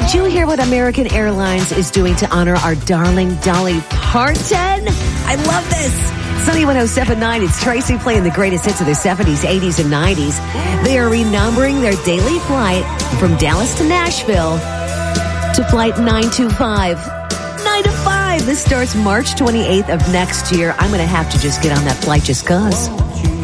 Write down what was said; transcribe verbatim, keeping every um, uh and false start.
Did you hear what American Airlines is doing to honor our darling Dolly Parton? I love this. Sunny one oh seven point nine, it's Tracy playing the greatest hits of the seventies, eighties, and nineties. They are renumbering their daily flight from Dallas to Nashville to flight nine two five. nine to five. This starts March twenty-eighth of next year. I'm going to have to just get on that flight just 'cause.